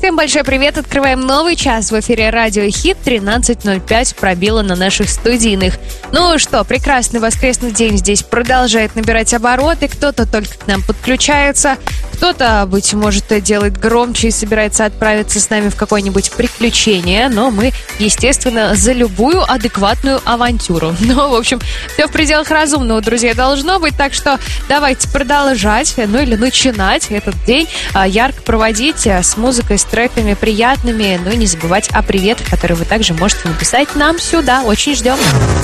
Всем большой привет, открываем новый час в эфире Радио Хит, 13:05 пробило на наших студийных. Ну что, прекрасный воскресный день здесь продолжает набирать обороты, кто-то только к нам подключается, кто-то, быть может, делает громче и собирается отправиться с нами в какое-нибудь приключение, но мы, естественно, за любую адекватную авантюру. Ну, в общем, все в пределах разумного, друзья, должно быть, так что давайте продолжать, ну или начинать этот день ярко проводить с музыкой, с треками приятными, ну и не забывать о приветах, которые вы также можете написать нам сюда. Очень ждем.